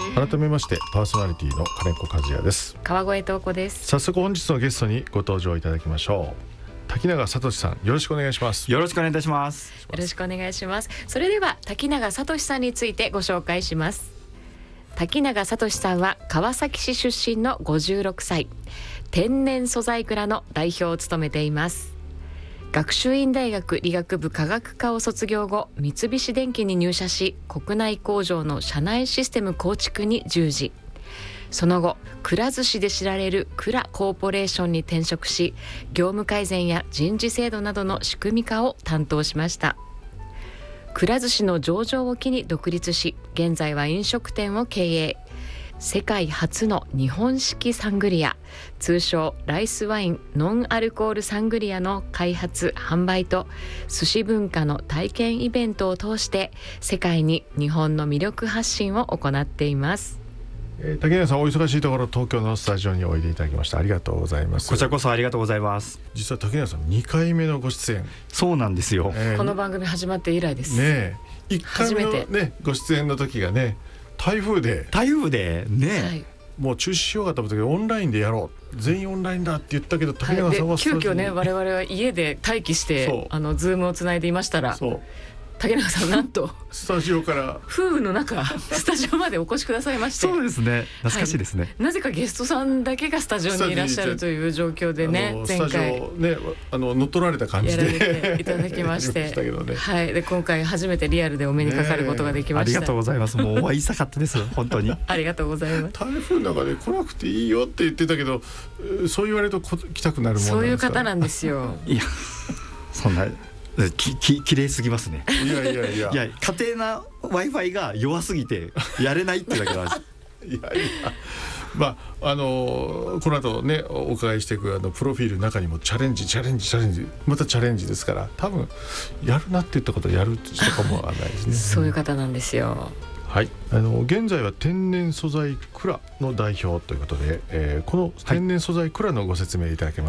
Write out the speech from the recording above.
改めましてパーソナリティの金子和也です。 川越東子です。 早速本日のゲストにご登場いただきましょう。滝永聡さん、よろしくお願いします。 よろしくお願いいたします。 よろしくお願いします。それでは滝永聡さんについてご紹介します。滝永聡さんは川崎市出身の56歳、天然素材蔵の代表を務めています。学習院大学理学部化学科を卒業後、三菱電機に入社し、国内工場の社内システム構築に従事。その後、くら寿司で知られるくらコーポレーションに転職し、業務改善や人事制度などの仕組み化を担当しました。くら寿司の上場を機に独立し、現在は飲食店を経営。世界初の日本式サングリア、通称ライスワインノンアルコールサングリアの開発・販売と寿司文化の体験イベントを通して世界に日本の魅力発信を行っています。 滝永さん、お忙しいところ東京のスタジオにおいでいただきましてありがとうございます。 こちらこそありがとうございます。 実は滝永さん2回目のご出演。 そうなんですよ、 この番組始まって以来ですね。1回目の、ね、ご出演の時がね、台風でね、 はい、 もう中止しようかと思ったけどオンラインでやろう、全員オンラインだって言ったけど、滝永さんは急遽ね、我々は家で待機してズームをつないでいましたら、竹永さんなんとスタジオから風雨の中スタジオまでお越しくださいまして、 そうですね、懐かしいですね、 はい、なぜかゲストさんだけがスタジオにいらっしゃるという状況でね、前回ね、乗っ取られた感じでやられていただきましてね、 はい、で今回初めてリアルでお目にかかることができました。 ありがとうございます。もうお会いしたかったです本当にありがとうございます。 台風の中で来なくていいよって言ってたけど、そう言われると来たくなるもんなんですか。 そういう方なんですよ。 いや、そんな綺麗すぎますね。 いや家庭な Wi-Fi が弱すぎてやれないってだけの話いやまあこの後ねお伺いしていくプロフィールの中にもチャレンジまたチャレンジですから、多分やるなって言ったことをやる人かもわからないですねそういう方なんですよ。 はい、現在は天然素材蔵の代表ということで、この天然素材蔵のご説明いただけますか。